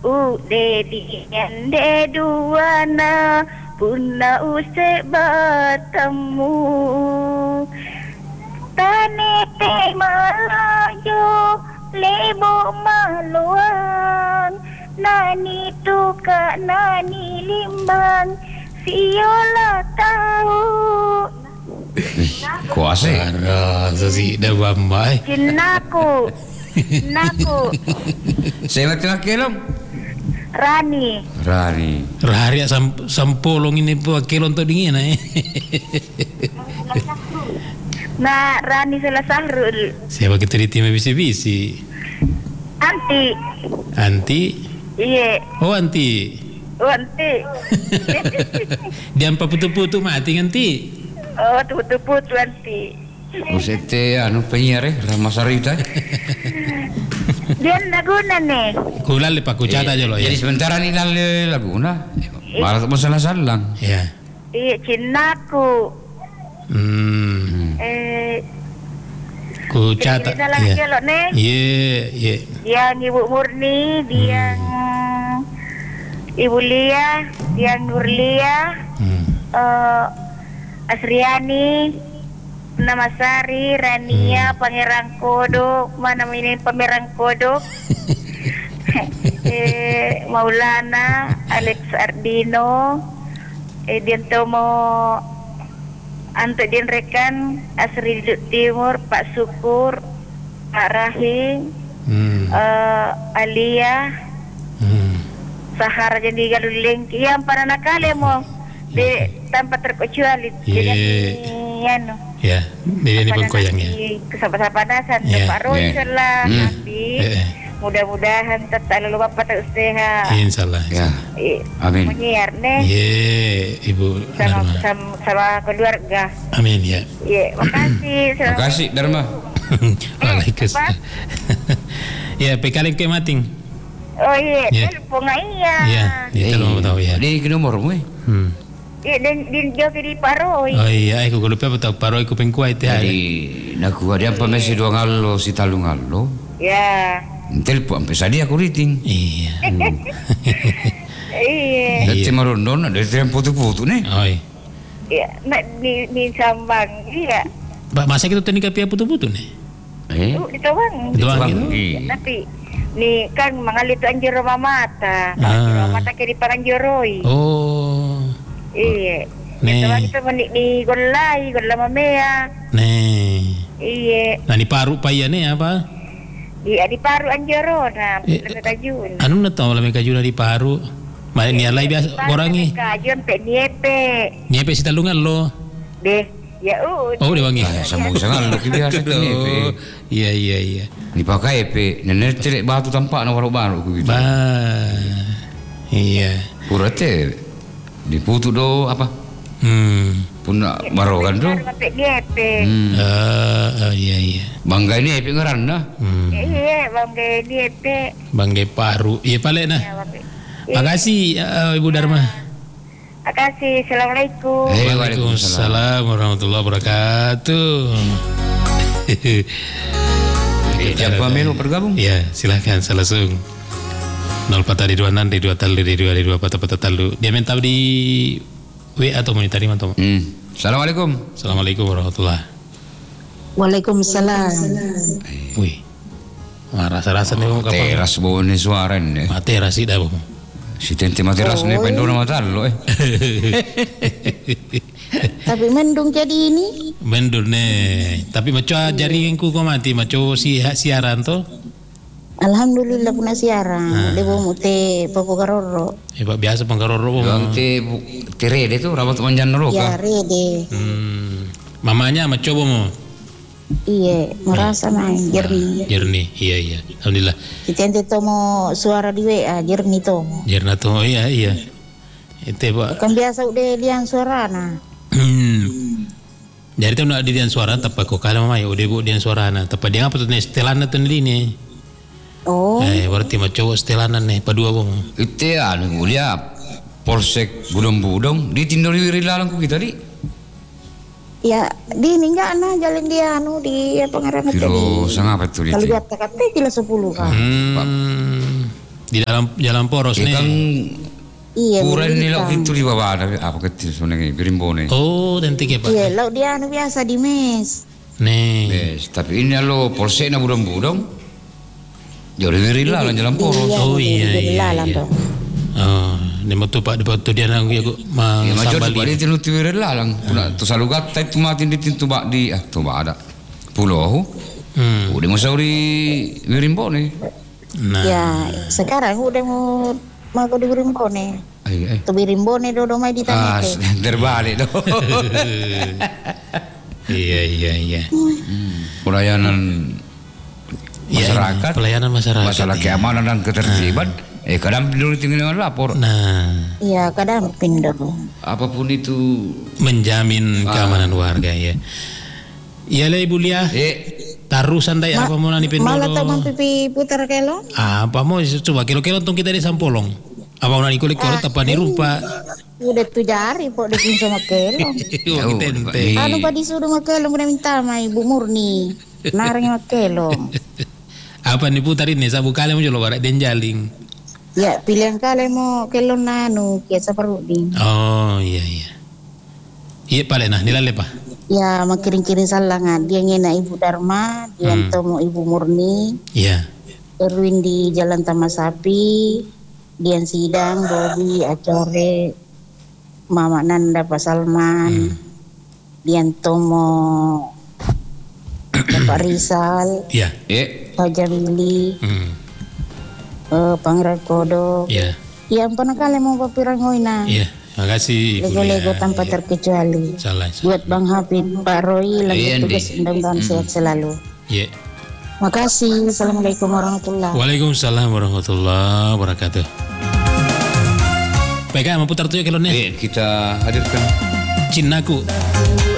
Ude dian de duana puna use batamu tane te malayo lebo maluang nani tuka nani limbang siola tahu Kuasa. Sasi dah bambai. Naku. Saya laki-laki dong. Rani. Rahari sampolong ini pakilon to dingin Nah, Rani salah Sahrul. Siapa kita di tim bisi-bisi? Anti? Iya. Oh, Anti. Dia apa putu-putu mati Anti? Oh, putu-putu Anti. Usete penyiar Rama Sarita. Dia Laguna nih. Kula le pak kucata aja lo ya. Jadi sementara ini Laguna. Malah masalah salang. Ya. Iya, Cinaku. Kucata. Iya. Yang Ibu Murni, yang Ibu Lia, yang Nurlia, Asriani, Nama Sari, Rania, Pangeran Kodok, mana ini Pangeran Kodok, Maulana, Alex Ardino, Dian Tomo, Anto Dian Rekan, Asri Timur, Pak Syukur, Pak Rahim, Alia, Sahara jadi galuling, yang para nakale mo, di tanpa terkecuali, Ya, dia ini pengkoyang ya. Kesabaran-sabanasan Pak Royal lah, tapi mudah-mudahan tetap lalu Bapak tak usaha. Insyaallah. Ya. Amin. Menyiar nih. Ibu sama keluarga. Amin ya. Makasih. Makasih Dharma. Waalaikumsalam. Ya, pekaling ke mating. Oh iya, telepon iya. Iya, telepon tahu ya. Di nomormu Iya, dan jauh di Paroi. Oh iya, aku lupa betul Paroi ku pengkuai teh. Jadi, naku ada apa mesi dua ngalo si talung ngalo. Ya. Telepon sampai tadi aku rating. Iya. Iya. Nanti marundon ada yang putu-putu nih. Oh iya. Iya, di Sambang iya. Masa kita tadi kapia putu-putu nih? Di Tawang. Tapi ni kan mangalit anjir rumah mata. Rumah mata kiri paranjoroi. Oh. Iya. Kita menik di golai mamea. Nih. Iya. Nah di paru paya nih apa? Iya di paru anjoro nah lebih kajun. Anu na tahu lebih kajun di paru. Malah nialai biasa orangi. Kajun pe Niepe si talungan lo. Deh. Ya Oh dia wangi. Sambung sangat lo biasa niepe. Iya. Dipakai pe nenek celek batu tampak na baru gitu. Iya. Purate diputu do apa? Puna baru kan do. Iya. Bangga ini epe ngaran dah. Iya, bangga ini epe. Bangga paru. Iya pale nah. Makasih Ibu Dharma. Makasih. Assalamualaikum. Waalaikumsalam warahmatullahi wabarakatuh. Siapa melu bergabung? Ya, silahkan langsung. 0426 di 2 talu di 2 patah talu. Dia minta di WA atau mau diterima atau? Assalamualaikum. Assalamualaikum warahmatullahi. Waalaikumsalam. Wih. Rasa-rasa nih kamu kapan? Teras bawone suara nih. Materas sih dah kamu. Si tente materas nih pendona mata lo Tapi mendung jadi ini. Mendung nih. Tapi macam jaringku kau mati macam siaran tu. Alhamdulillah puna siaran. Debo mute popo garoro. Pak biasa penggaroro. Bang te rede tu rabat manjan roka. Ya rede. Mamanya macam bomo. Iya, merasa main jernih. Jernih, iya. Alhamdulillah. Kita ente tomo suara di WA jernih tomo. Jernih tomo iya. Itu Pak. Kan biasa udah lian suara na. Jadi tu nak dian suara tapi kok kalau mama ya udah dian suara na. Tapi dia apa tu ni setelana tu ni. Oh. Berarti macam setelana ni padua bomo. Itu anu mulia Polsek Budong ditindori rilalang ku kita di. Ya, di ini enggak na jalan dia anu di pengarang tadi. Kilo sangat betul itu. Kalau kata-kata kilo 10 kan. Di dalam jalan poros nih. Kan Iya. kuren begitu, ni lauk Kang. itu di bawah ada apa kecil sebenarnya birimbone. Oh, nanti ke Pak. Iya, lauk dia anu biasa di mes. Nih. Yes, tapi ini lo polsek na budong-budong. Jadi wirila lah jalan poros. Oh, iya, iya, lalang iya. dong. Oh, ni mo tu Pak di tu dia nang aku Ya macam tu sambal pada tinu tu wirila lang. Puna tu selalu kata itu mati di tintu bak di tu bak ada. Pulau. Udah mau sauri wirimbone. Nah. Ya, sekarang udah mau di Birimbone. Ay. Tu Birimbone dodo mai di Ah, tanete. terbalik dah. Iya. Pelayanan masyarakat, Pelayanan masyarakat. masalah keamanan dan ketertiban. Kadang dulu tinggal lapor. Nah, Iya, kadang pindah. Apapun itu. menjamin keamanan warga ya. Iya lah Ibu Lia. Taruh santai apa mau nani pendoro. Malah tak mampu putar kelo. Apa mau coba kilo-kilo untung kita di Sampolong. Apa mau nani kulit kalau tapan di rumpa. Udah tu jari pok di sama kelo. Wah, tente. Anu pa disuruh makelo muna minta sama Ibu Murni. Narang makelo. Apa nih putar ini sabu kali mau coba barak den jaling. Ya, pilihan kali mau kelo nanu kiasa perudin. Oh iya. Iya paling nah nilai lepa. Ya, makiring-kiring salangan. Dia ngena Ibu Dharma, dia tomo Ibu Murni, Iya. Erwin di Jalan Taman Sapi, Dian Sidang, Bobi, Acore, Mama Nanda, Pak Salman, Dian Tomo, Bapak Rizal, Iya. Pak Jamili, Pangeran Kodo. Iya. Yang pernah kali mau papirangoina. Iya. Makasih Ibu Lego-lego Lia. tanpa Iya. terkecuali. Salah. Buat Bang Hafid, Pak Roy, lagi Iya, tugas mudah-mudahan sehat selalu. Iya. Makasih. Assalamualaikum warahmatullahi. Waalaikumsalam warahmatullahi wabarakatuh. PK mau putar tuh ya kalau nih. Kita hadirkan Cinaku.